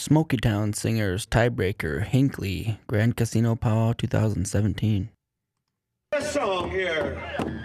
Smoky Town Singers Tiebreaker, Hinckley, Grand Casino Powwow 2017. This song here